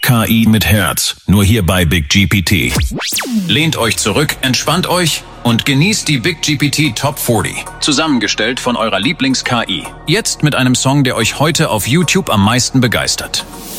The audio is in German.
KI mit Herz, nur hier bei BigGPT. Lehnt euch zurück, entspannt euch und genießt die BigGPT Top 40, zusammengestellt von eurer Lieblings-KI. Jetzt mit einem Song, der euch heute auf YouTube am meisten begeistert.